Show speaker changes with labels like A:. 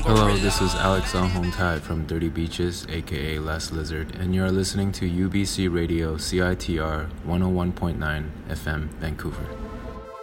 A: Hello, this is Alex Tai from Dirty Beaches, aka Last Lizard, and you're listening to UBC Radio CITR 101.9 FM, Vancouver.